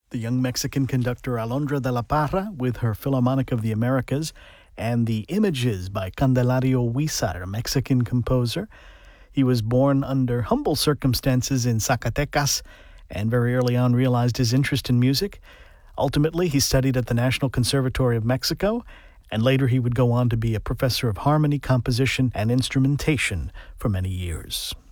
the young Mexican conductor Alondra de la Parra with her Philharmonic of the Americas, and The Images by Candelario Huizar, a Mexican composer. He was born under humble circumstances in Zacatecas and very early on realized his interest in music. Ultimately, he studied at the National Conservatory of Mexico, and later he would go on to be a professor of harmony, composition, and instrumentation for many years.